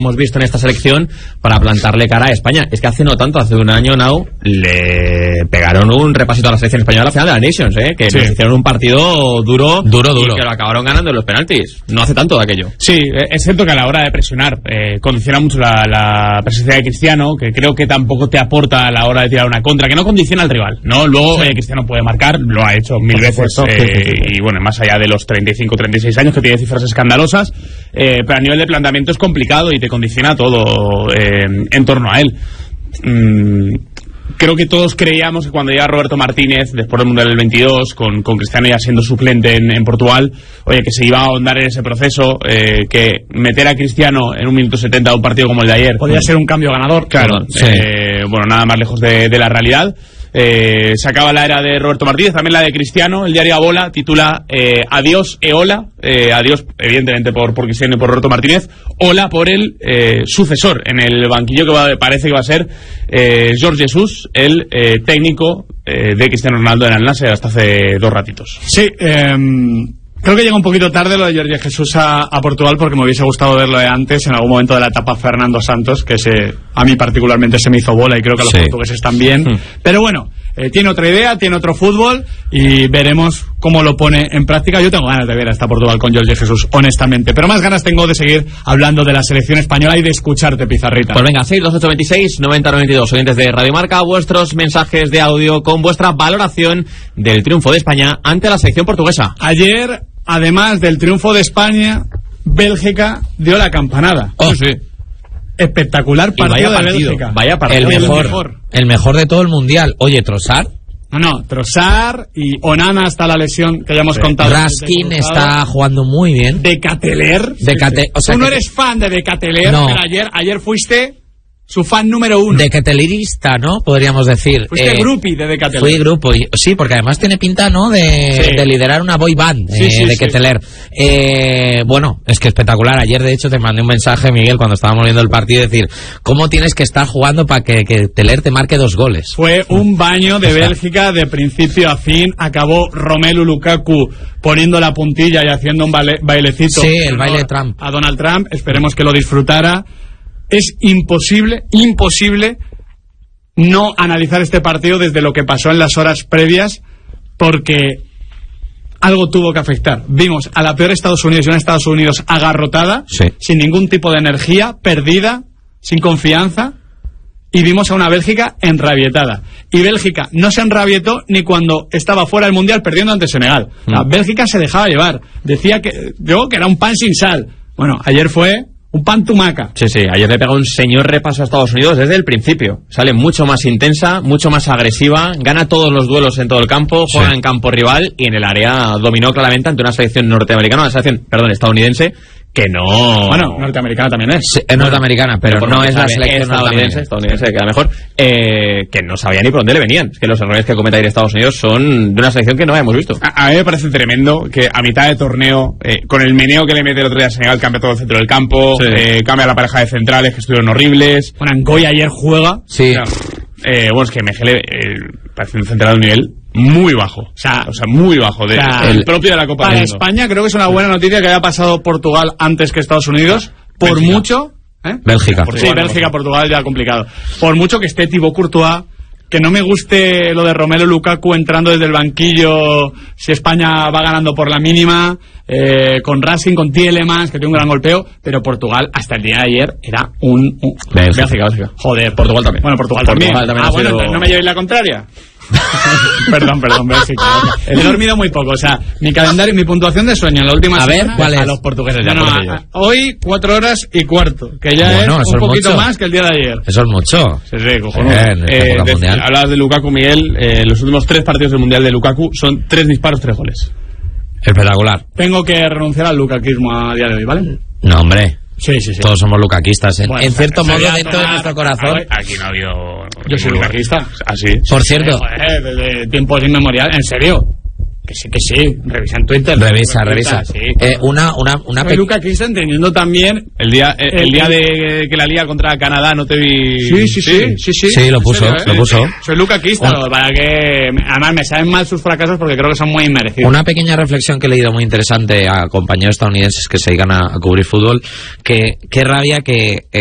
hemos visto en esta selección para plantarle cara a España. Es que hace no tanto, hace un año le pegaron un repasito a la selección española a la final de la Nations, que nos hicieron un partido duro y que lo acabaron ganando en los penaltis. No hace tanto de aquello. Sí, es cierto que a la hora de presionar condiciona mucho la presencia de Cristiano, que creo que tampoco te aporta a la hora de tirar una contra, que no condiciona al rival, ¿no? Luego Cristiano puede marcar, lo ha hecho mil veces, y bueno, más allá de los 35-36 años, que tiene cifras escandalosas, pero a nivel de planteamiento es complicado y te condiciona todo en torno a él. Creo que todos creíamos que cuando llega Roberto Martínez, después del Mundial del 22, con Cristiano ya siendo suplente en Portugal, que se iba a ahondar en ese proceso, que meter a Cristiano en un minuto 70 de un partido como el de ayer podría ser un cambio ganador. Claro, bueno, nada más lejos de la realidad. Se acaba la era de Roberto Martínez, también la de Cristiano. El diario Bola titula adiós Eola, adiós evidentemente por Cristiano y por Roberto Martínez, hola por el sucesor en el banquillo, que parece que va a ser Jorge Jesus, el técnico de Cristiano Ronaldo en Al Nassr hasta hace 2 ratitos. Sí, creo que llega un poquito tarde lo de Jorge Jesus a Portugal, porque me hubiese gustado verlo de antes, en algún momento de la etapa Fernando Santos, que a mí particularmente se me hizo bola, y creo que a los portugueses también. Pero bueno, tiene otra idea, tiene otro fútbol, y veremos cómo lo pone en práctica. Yo tengo ganas de ver hasta Portugal con Jorge Jesus, honestamente, pero más ganas tengo de seguir hablando de la selección española y de escucharte, Pizarrita. Pues venga, 62826-9092, oyentes de Radio Marca, vuestros mensajes de audio con vuestra valoración del triunfo de España ante la selección portuguesa. Ayer, además del triunfo de España, Bélgica dio la campanada. Sí. Espectacular partido de Bélgica. Vaya partido. El mejor de todo el mundial. Oye, Trossard. No, Trossard y Onana hasta la lesión que ya hemos contado. Raskin está jugando muy bien. De Cateler. O sea, tú no eres fan de Cateler, no. Pero ayer fuiste su fan número 1. De Catelerista, ¿no? Podríamos decir. Fuiste groupie de Cateler. Fui grupo, sí, porque además tiene pinta, ¿no? De liderar una boy band de Cateler. Bueno, es que espectacular. Ayer, de hecho, te mandé un mensaje, Miguel, cuando estábamos viendo el partido, decir, ¿cómo tienes que estar jugando para que Cateler te marque 2 goles? Fue un baño de Bélgica de principio a fin. Acabó Romelu Lukaku poniendo la puntilla y haciendo un bailecito. Sí, el baile de Trump. A Donald Trump. Esperemos que lo disfrutara. Es imposible no analizar este partido desde lo que pasó en las horas previas, porque algo tuvo que afectar. Vimos a la peor Estados Unidos, y una Estados Unidos agarrotada, sin ningún tipo de energía, perdida, sin confianza, y vimos a una Bélgica enrabietada. Y Bélgica no se enrabietó ni cuando estaba fuera del Mundial perdiendo ante Senegal. La Bélgica se dejaba llevar. Decía que era un pan sin sal. Bueno, ayer fue un pan tumaca. Sí, ayer le pegó un señor repaso a Estados Unidos desde el principio. Sale mucho más intensa, mucho más agresiva, gana todos los duelos en todo el campo, juega en campo rival, y en el área dominó claramente ante una selección estadounidense, que no... Bueno, norteamericana también es. Sí, es norteamericna, pero no es la selección estadounidense, queda mejor. Que no sabía ni por dónde le venían. Es que los errores que comete ayer Estados Unidos son de una selección que no habíamos visto. A mí me parece tremendo que a mitad de torneo, con el meneo que le mete el otro día a Senegal, cambia todo el centro del campo, cambia la pareja de centrales, que estuvieron horribles. Bueno, Angoy ayer juega. Sí. Bueno, es que Mejele parece un central de un nivel muy bajo, o sea muy bajo, el propio de la Copa del Mundo. Para España creo que es una buena noticia que haya pasado Portugal antes que Estados Unidos, por Bélgica. Mucho. Bélgica. Bélgica, Portugal ya complicado. Por mucho que esté Thibaut Courtois, que no me guste lo de Romelu Lukaku entrando desde el banquillo si España va ganando por la mínima, con Racing, con Tielemans, que tiene un gran golpeo, pero Portugal hasta el día de ayer era un Bélgica. Joder, Portugal también. Bueno, Portugal también. Bueno, no me llevéis la contraria. Perdón, Bélgica. He dormido muy poco, o sea, mi calendario, mi puntuación de sueño en la última semana, ¿cuál es? A los portugueses ya. Hoy 4 horas y cuarto, que ya es un poquito más que el día de ayer. Eso es mucho. Sí, cojonudo. Hablabas de Lukaku, Miguel. Los últimos 3 partidos del Mundial de Lukaku son 3 disparos, 3 goles. Espectacular. Tengo que renunciar al lukaquismo a día de hoy, ¿vale? No, hombre. Sí. Todos somos lucaquistas. Bueno, en cierto modo, dentro de nuestro corazón. Aquí no ha habido... Yo soy lukaquista. Así. Por cierto. Desde tiempos inmemoriales. En serio. Que sí, revisa en Twitter. Revisa. Sí. Una Luca Christian teniendo también... El día de que la liga contra Canadá no te vi... Sí, lo puso. Soy Luca Christian, para que... Además me saben mal sus fracasos porque creo que son muy inmerecidos. Una pequeña reflexión que he leído muy interesante a compañeros estadounidenses que se dedican a cubrir fútbol, que qué rabia que